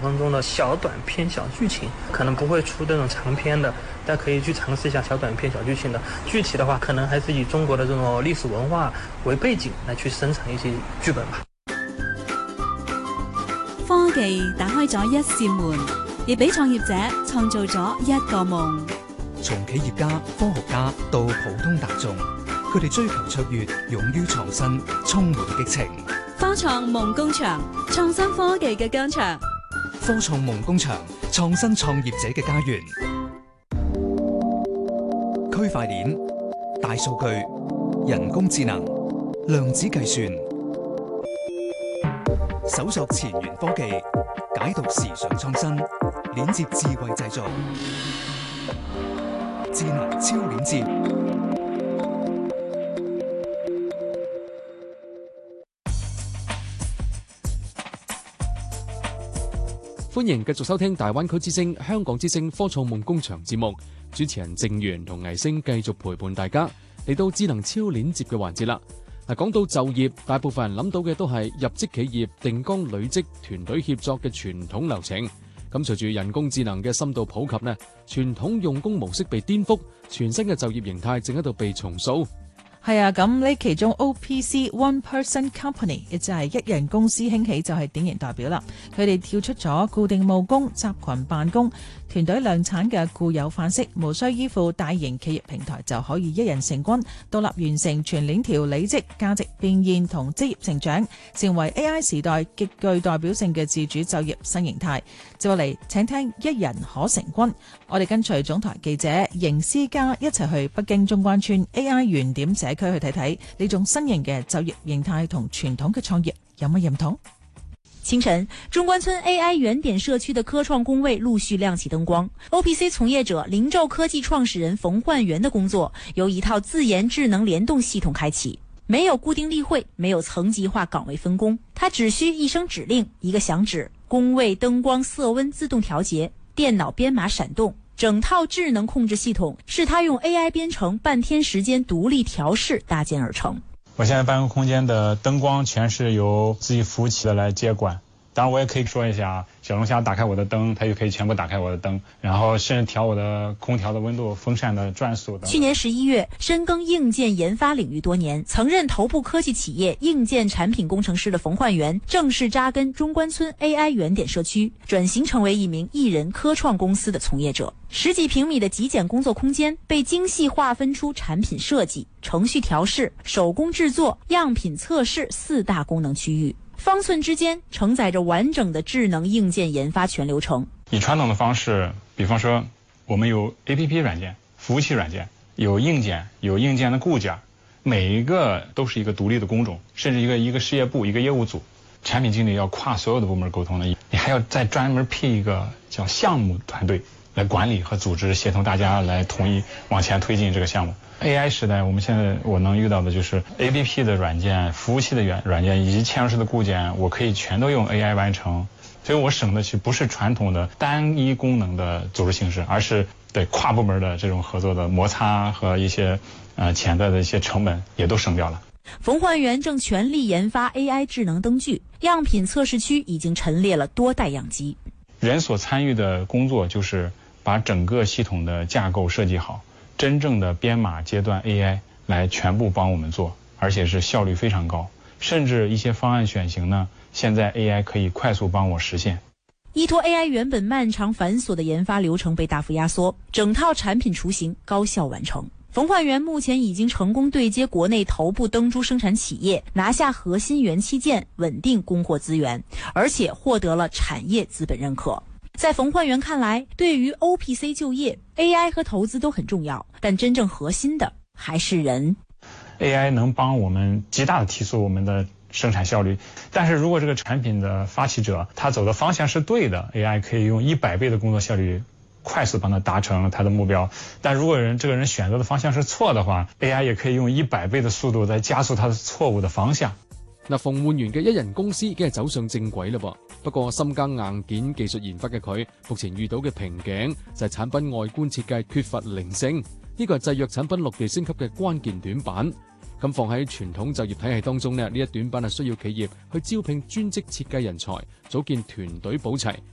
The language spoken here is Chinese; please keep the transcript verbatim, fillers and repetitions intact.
分钟的小短片、小剧情，可能不会出这种长篇的，但可以去尝試一下小短片、小剧情的。具体的话，可能还是以中國的這種歷史文化為背景來去生產一些劇本吧。 科技打開咗一扇門，亦俾創業者創造咗一個夢。 從企業家、科學家到普通大眾，佢哋追求卓越，勇於創新，充滿激情。 科創夢工場，創新科技嘅疆場。 科創夢工場，創新創業者嘅家園。區塊鏈、大數據、人工智能、量子計算，搜索前沿科技，解讀時尚創新，鏈接智慧製造，智能超鏈接。 歡迎繼續收聽大灣區之聲、香港之聲科創夢工場節目，主持人鄭源同倪星繼續陪伴大家嚟到智能超鏈接嘅環節啦。嗱，講到就業，大部分人諗到嘅都係入職企業定崗累積、團隊協作嘅傳統流程。咁隨住人工智能嘅深度普及呢，傳統用工模式被顛覆，全新嘅就業形態正喺度被重塑。 係啊，咁呢其中 O P C One Person Company 亦就係一人公司興起，就係典型代表啦。佢哋跳出咗固定務工、集群辦公、團隊量產嘅固有範式，無需依附大型企業平台就可以一人成軍，獨立完成全鏈條履職、價值變現同職業成長，成為 A I 時代極具代表性嘅自主就業新形態。接落嚟請聽一人可成軍，我哋跟隨總台記者邢思嘉一齊去北京中關村 A I 原點社區去睇睇呢種新型嘅就業形態同傳統嘅創業有乜唔同？ 清晨，中關村 A I 原點社區的科創工位陸續亮起燈光。O P C 從業者靈宙科技創始人馮煥元的工作由一套自研智能聯動系統開啟，沒有固定例會，沒有層級化崗位分工，他只需一聲指令，一個響指，工位燈光色溫自動調節，電腦編碼閃動，整套智能控制系統是他用 A I 編程半天時間獨立調試搭建而成。 我現在辦公空間的燈光全是由自己服務器的來接管，當然我也可以說一下，小龍蝦打開我的燈，它就可以全部打開我的燈，然後甚至調我的空調的溫度、風扇的轉速的。 去年十一月，深耕硬件研發領域多年，曾任頭部科技企業硬件產品工程師的馮煥元，正式扎根中關村 A I 原點社區，轉型成為一名一人科創公司的從業者。十幾平米的極簡工作空間被精細劃分出產品設計、程序調試、手工製作、樣品測試四大功能區域。方寸之間承載着完整的智能硬件研發全流程。 以傳統的方式，比方說我們有 A P P 軟件、服務器軟件，有硬件，有硬件的固件，每一個都是一個獨立的工種，甚至一個一個事業部、一個業務組，產品經理要跨所有的部門溝通的，你還要再專門闢一個叫項目團隊來管理和組織協同大家來統一往前推進這個項目。A I 時代，我們現在我能遇到的就是 A P P 的軟件、服務器的軟軟件以及嵌入式的固件，我可以全都用 A I 完成，所以我省的去不是傳統的單一功能的組織形式，而是對跨部門的這種合作的摩擦和一些呃潛在的一些成本也都省掉了。 馮煥元正全力研發 A I 智能燈具，樣品測試區已經陳列了多代樣機。 人所參與的工作就是把整個系統的架構設計好，真正的編碼階段 A I 來全部幫我們做，而且是效率非常高，甚至一些方案選型呢，現在 A I 可以快速幫我實現。 依托 A I 原本漫長繁瑣的研發流程被大幅壓縮，整套產品雛形高效完成。馮煥元目前已經成功對接國內頭部燈珠生產企業，拿下核心元器件，穩定供貨資源，而且獲得了產業資本認可。在馮煥元看來，對於 O P C 就業 A I 和投資都很重要，但真正核心的還是人。 A I 能幫我們極大的提速我們的生產效率，但是如果這個產品的發起者他走的方向是對的， A I 可以用一百倍的工作效率快速幫他達成他的目標，但如果人這個人選擇的方向是錯的話， A I 也可以用一百倍的速度來加速他的錯誤的方向。 嗱，馮煥元嘅一人公司已經係走上正軌啦噃。不過深耕硬件技術研發嘅佢，目前遇到嘅瓶頸就係產品外觀設計缺乏靈性，呢個係製藥產品落地升級嘅關鍵短板。咁放喺傳統就業體系當中呢，呢一短板係需要企業去招聘專職設計人才，組建團隊補齊，